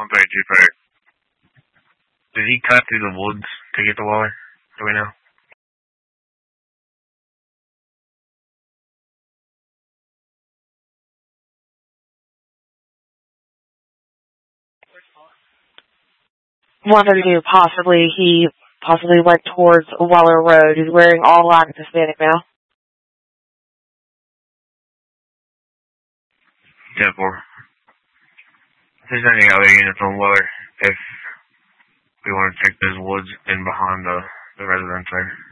132 Perry. Did he cut through the woods to get to Waller? Do we know? He possibly went towards Waller Road. He's wearing all black and Hispanic now. 10-4. If there's any other units on Waller, if we want to check those woods in behind the residence there.